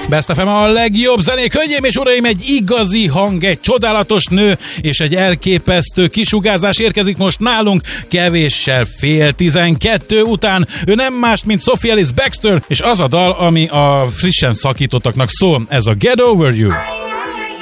Best FM a legjobb zenék, hölgyeim és uraim, egy igazi hang, egy csodálatos nő és egy elképesztő kisugárzás érkezik most nálunk kevéssel 11:30 után. Ő nem más, mint Sophie Ellis-Bextor, és az a dal, ami a frissen szakítottaknak szól, ez a Get Over You.